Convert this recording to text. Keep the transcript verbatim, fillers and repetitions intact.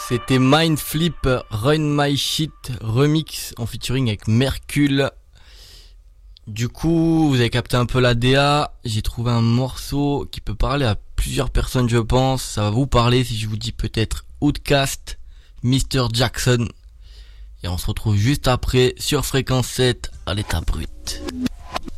C'était Mindflip Run My Shit remix en featuring avec Mercule. Du coup, vous avez capté un peu la D A. J'ai trouvé un morceau qui peut parler à plusieurs personnes, je pense. Ça va vous parler si je vous dis peut-être Outcast, mister Jackson. Et on se retrouve juste après sur Fréquence sept à l'état brut.